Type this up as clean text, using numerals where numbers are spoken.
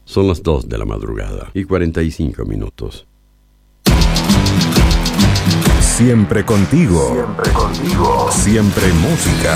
Son las 2 de la madrugada y 45 minutos. Siempre contigo. Siempre contigo. Siempre música.